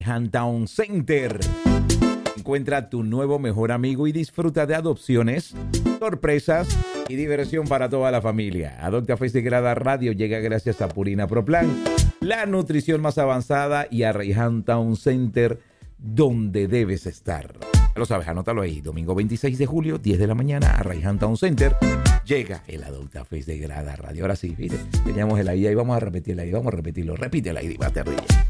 Town Center. Encuentra tu nuevo mejor amigo y disfruta de adopciones, sorpresas y diversión para toda la familia. Adopta Face de Grada Radio llega gracias a Purina Pro Plan, la nutrición más avanzada, y a Rayhan Town Center, donde debes estar. Ya lo sabes, anótalo ahí. Domingo 26 de julio, 10 de la mañana, a Rayhan Town Center llega el Adopta Face de Grada Radio. Ahora sí, fíjate, teníamos el ahí, vamos a repetirlo, repítelo ahí, Diva Terrilla.